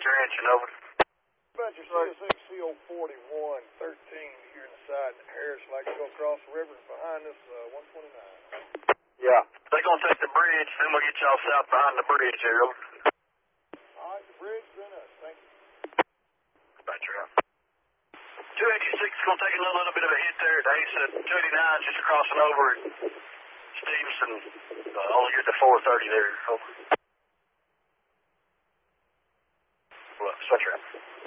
Ranch and over. About your CSX CO 41, 13 here in the side in Harris, like to go across the river behind us, 129. Yeah. They're going to take the bridge, then we'll get y'all south behind the bridge here. All right, the bridge, then us. Thank you. About your 286 is going to take a little bit of a hit there at Ace at 289, just crossing over at Stevenson, only get to 430 there. Over. Well, switch around.